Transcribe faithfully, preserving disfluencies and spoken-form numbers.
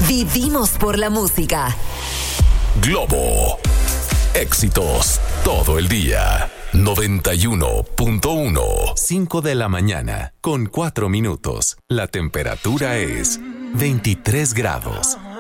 Vivimos por la música. Globo. Éxitos todo el día. noventa y uno punto uno. cinco de la mañana con cuatro minutos. La temperatura es veintitrés grados.